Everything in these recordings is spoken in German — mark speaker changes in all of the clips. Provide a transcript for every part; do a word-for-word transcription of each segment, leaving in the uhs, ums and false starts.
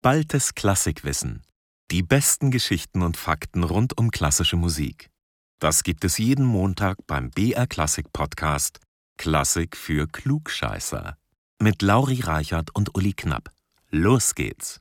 Speaker 1: Baltes Klassikwissen. Die besten Geschichten und Fakten rund um klassische Musik. Das gibt es jeden Montag beim B R Klassik Podcast Klassik für Klugscheißer. Mit Lauri Reichert und Uli Knapp. Los geht's!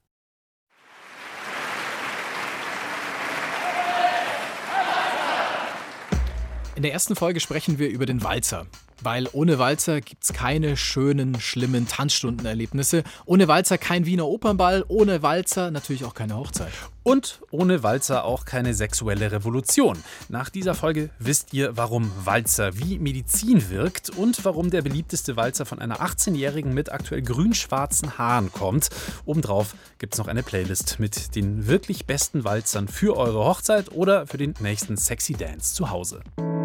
Speaker 2: In der ersten Folge sprechen wir über den Walzer. Weil ohne Walzer gibt's keine schönen, schlimmen Tanzstundenerlebnisse. Ohne Walzer kein Wiener Opernball, ohne Walzer natürlich auch keine Hochzeit.
Speaker 3: Und ohne Walzer auch keine sexuelle Revolution. Nach dieser Folge wisst ihr, warum Walzer wie Medizin wirkt und warum der beliebteste Walzer von einer achtzehnjährigen mit aktuell grün-schwarzen Haaren kommt. Obendrauf gibt's noch eine Playlist mit den wirklich besten Walzern für eure Hochzeit oder für den nächsten Sexy Dance zu Hause.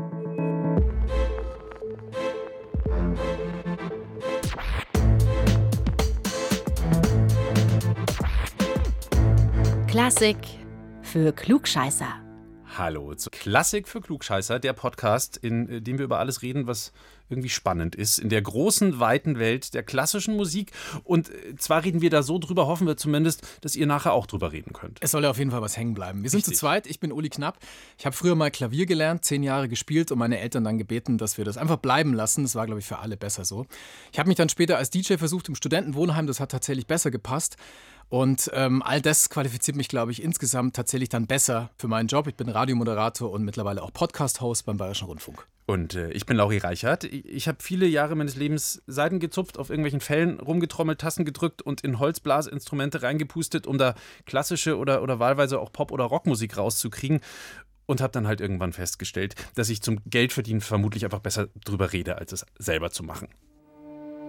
Speaker 4: Klassik für Klugscheißer.
Speaker 3: Hallo zu Klassik für Klugscheißer, der Podcast, in dem wir über alles reden, was irgendwie spannend ist, in der großen, weiten Welt der klassischen Musik. Und zwar reden wir da so drüber, hoffen wir zumindest, dass ihr nachher auch drüber reden könnt.
Speaker 2: Es soll ja auf jeden Fall was hängen bleiben. Wir sind
Speaker 3: Richtig.
Speaker 2: zu zweit, ich bin Uli Knapp. Ich habe früher mal Klavier gelernt, zehn Jahre gespielt und meine Eltern dann gebeten, dass wir das einfach bleiben lassen. Das war, glaube ich, für alle besser so. Ich habe mich dann später als D J versucht im Studentenwohnheim, das hat tatsächlich besser gepasst. Und ähm, all das qualifiziert mich, glaube ich, insgesamt tatsächlich dann besser für meinen Job. Ich bin Radiomoderator und mittlerweile auch Podcast-Host beim Bayerischen Rundfunk.
Speaker 3: Und äh, ich bin Lauri Reichert. Ich, ich habe viele Jahre meines Lebens Saiten gezupft, auf irgendwelchen Fellen rumgetrommelt, Tassen gedrückt und in Holzblasinstrumente reingepustet, um da klassische oder, oder wahlweise auch Pop- oder Rockmusik rauszukriegen. Und habe dann halt irgendwann festgestellt, dass ich zum Geldverdienen vermutlich einfach besser drüber rede, als es selber zu machen.